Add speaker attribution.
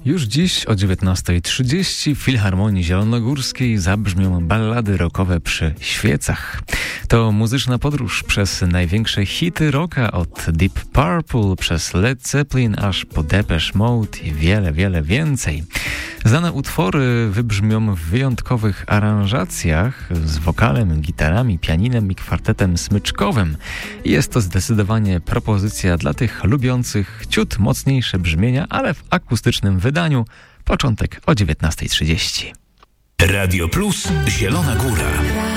Speaker 1: Już dziś o 19:30 w Filharmonii Zielonogórskiej zabrzmią ballady rockowe przy świecach. To muzyczna podróż przez największe hity rocka od Deep Purple przez Led Zeppelin aż po Depeche Mode i wiele, wiele więcej. Znane utwory wybrzmią w wyjątkowych aranżacjach z wokalem, gitarami, pianinem i kwartetem smyczkowym. Jest to zdecydowanie propozycja dla tych lubiących ciut mocniejsze brzmienia, ale w akustycznym wydaniu. Początek o 19:30.
Speaker 2: Radio Plus Zielona Góra.